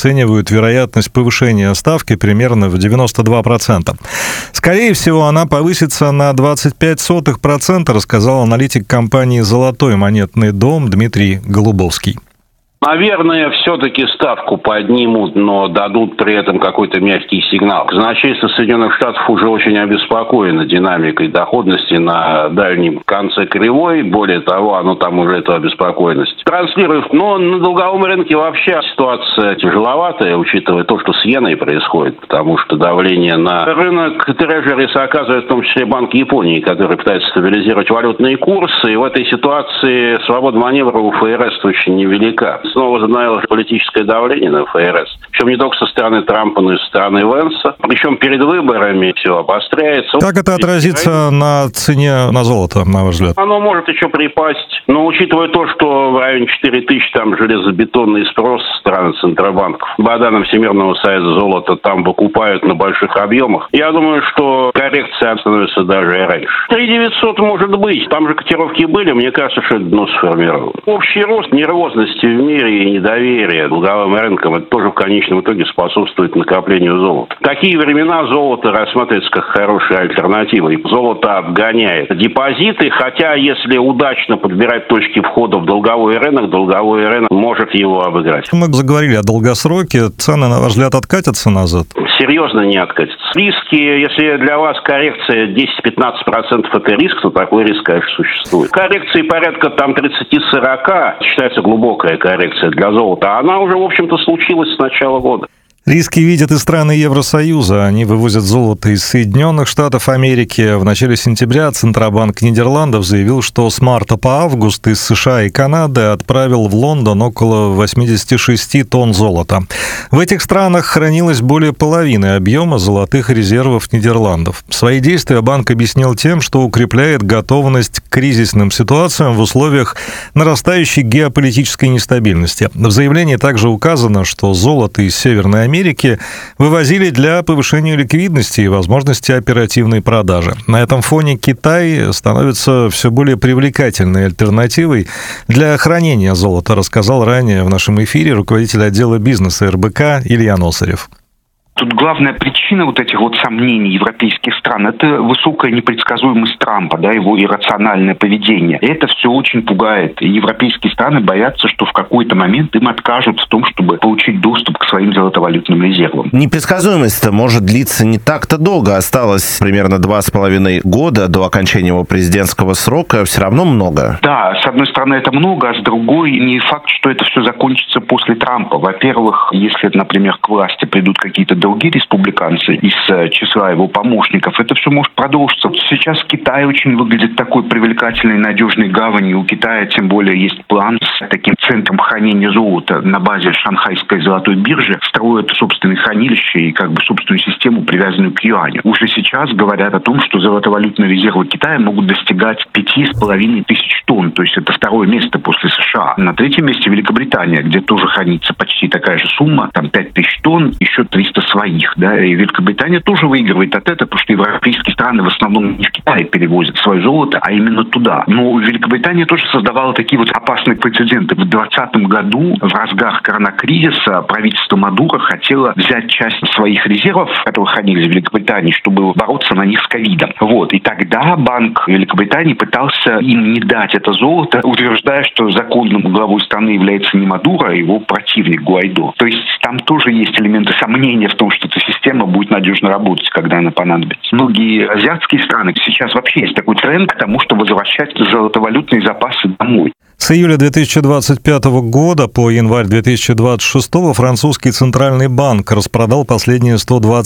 оценивают вероятность повышения ставки примерно в 92%. Скорее всего, она повысится на 0,25%, рассказал аналитик компании «Золотой монетный дом» Дмитрий Голубовский. Наверное, все-таки ставку поднимут, но дадут при этом какой-то мягкий сигнал. Казначейство Соединенных Штатов уже очень обеспокоено динамикой доходности на дальнем конце кривой. Более того, оно там уже эту обеспокоенность транслирует. Но на долговом рынке вообще ситуация тяжеловатая, учитывая то, что с иеной происходит. Потому что давление на рынок трежерис оказывает в том числе Банк Японии, который пытается стабилизировать валютные курсы. И в этой ситуации свобода маневра у ФРС очень невелика. Снова возобновилось политическое давление на ФРС. Причем не только со стороны Трампа, но и со стороны Венса. Причем перед выборами все обостряется. Как это отразится на цене на золото, на ваш взгляд? Оно может еще припасть. Но учитывая то, что в районе 4000 там железобетонный спрос со стороны центробанков, по данным Всемирного союза золота там выкупают на больших объемах, я думаю, что коррекция становится даже и раньше. 3900 может быть. Там же котировки были. Мне кажется, что это дно сформировало. Общий рост нервозности в мире и недоверие долговым рынкам, это тоже в конечном итоге способствует накоплению золота. В такие времена золото рассматривается как хорошая альтернатива. И золото обгоняет депозиты, хотя если удачно подбирать точки входа в долговой рынок может его обыграть. Мы заговорили о долгосроке. Цены, на ваш взгляд, откатятся назад? Серьезно не откатятся. Риски, если для вас коррекция 10-15% это риск, то такой риск, конечно, существует. Коррекции порядка там 30-40 считается глубокая коррекция для золота. Она уже, в общем-то, случилась с начала года. Риски видят и страны Евросоюза. Они вывозят золото из Соединенных Штатов Америки. В начале сентября Центробанк Нидерландов заявил, что с марта по август из США и Канады отправил в Лондон около 86 тонн золота. В этих странах хранилось более половины объема золотых резервов Нидерландов. Свои действия банк объяснил тем, что укрепляет готовность к кризисным ситуациям в условиях нарастающей геополитической нестабильности. В заявлении также указано, что золото из Северной Америки вывозили для повышения ликвидности и возможности оперативной продажи. На этом фоне Китай становится все более привлекательной альтернативой для хранения золота, рассказал ранее в нашем эфире руководитель отдела бизнеса РБК Илья Носарев. Тут главная причина вот этих вот сомнений европейских стран – это высокая непредсказуемость Трампа, его иррациональное поведение. И это все очень пугает. И европейские страны боятся, что в какой-то момент им откажут в том, чтобы получить доступ к своим золотовалютным резервам. Непредсказуемость может длиться не так-то долго. Осталось примерно 2,5 года до окончания его президентского срока. Все равно много. Да, с одной стороны, это много, а с другой не факт, что это все закончится после Трампа. Во-первых, если, например, к власти придут какие-то другие республиканцы из числа его помощников, это все может продолжиться. Сейчас Китай очень выглядит такой привлекательной, надежной гаванью. У Китая, тем более, есть план с таким центром хранения золота на базе Шанхайской золотой биржи. Строят собственные хранилища и собственную систему, привязанную к юаню. Уже сейчас говорят о том, что золотовалютные резервы Китая могут достигать 5,5 тысяч тонн. То есть это второе место после США. На третьем месте Великобритания, где тоже хранится почти такая же сумма, там 5 тысяч тонн, еще 300 своих, и Великобритания тоже выигрывает от этого, потому что европейские страны в основном не в Китай перевозят свое золото, а именно туда. Но Великобритания тоже создавала такие вот опасные прецеденты. В 2020 году, в разгар коронакризиса, правительство Мадуро хотело взять часть своих резервов, которые хранились в Великобритании, чтобы бороться на них с ковидом. И тогда Банк Великобритании пытался им не дать это золото, утверждая, что законным главой страны является не Мадуро, а его противник Гуайдо. То есть там тоже есть элементы сомнения в том, что эта система будет надежно работать, когда она понадобится. Многие азиатские страны сейчас вообще есть такой тренд к тому, что возвращать золотовалютные запасы домой. С июля 2025 года по январь 2026 французский центральный банк распродал последние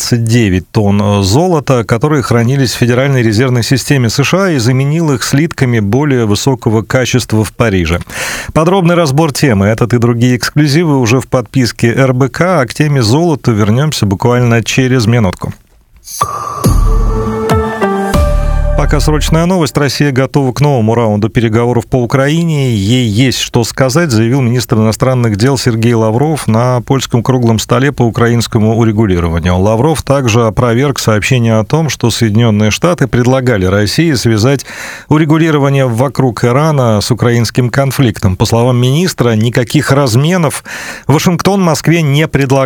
129 тонн золота, которые хранились в Федеральной резервной системе США, и заменил их слитками более высокого качества в Париже. Подробный разбор темы, этот и другие эксклюзивы уже в подписке РБК, а к теме золота вернемся буквально через минутку. Пока срочная новость. Россия готова к новому раунду переговоров по Украине. Ей есть что сказать, заявил министр иностранных дел Сергей Лавров на польском круглом столе по украинскому урегулированию. Лавров также опроверг сообщение о том, что Соединенные Штаты предлагали России связать урегулирование вокруг Ирана с украинским конфликтом. По словам министра, никаких разменов Вашингтон Москве не предлагал.